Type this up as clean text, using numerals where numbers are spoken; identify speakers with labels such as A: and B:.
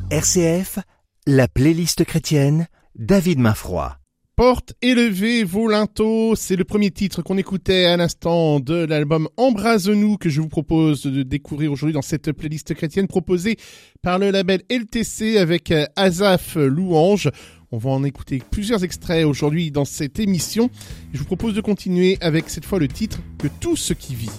A: RCF, la playlist chrétienne, David Mainfroy.
B: Porte élevée vos linteaux, c'est le premier titre qu'on écoutait à l'instant de l'album Embrase-nous que je vous propose de découvrir aujourd'hui dans cette playlist chrétienne proposée par le label LTC avec Asaph Louange. On va en écouter plusieurs extraits aujourd'hui dans cette émission. Je vous propose de continuer avec cette fois le titre « Que tout ce qui vit ».